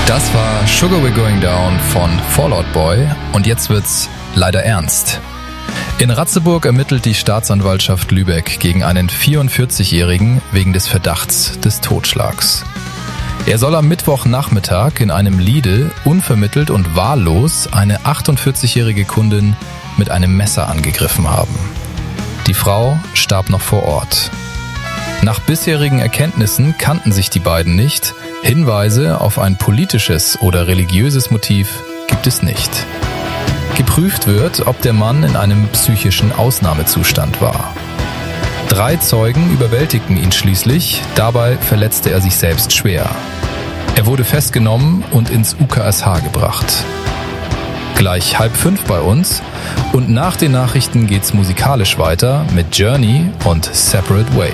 Das war Sugar We're Going Down von Fall Out Boy und jetzt wird's leider ernst. In Ratzeburg ermittelt die Staatsanwaltschaft Lübeck gegen einen 44-Jährigen wegen des Verdachts des Totschlags. Er soll am Mittwochnachmittag in einem Lidl unvermittelt und wahllos eine 48-jährige Kundin mit einem Messer angegriffen haben. Die Frau starb noch vor Ort. Nach bisherigen Erkenntnissen kannten sich die beiden nicht. Hinweise auf ein politisches oder religiöses Motiv gibt es nicht. Geprüft wird, ob der Mann in einem psychischen Ausnahmezustand war. 3 Zeugen überwältigten ihn schließlich, dabei verletzte er sich selbst schwer. Er wurde festgenommen und ins UKSH gebracht. Gleich 4:30 bei uns und nach den Nachrichten geht's musikalisch weiter mit Journey und Separate Ways.